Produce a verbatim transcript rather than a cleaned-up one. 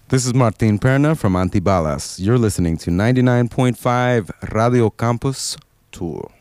This is Martin Perna from Antibalas. You're listening to ninety-nine point five Radio Campus Tour.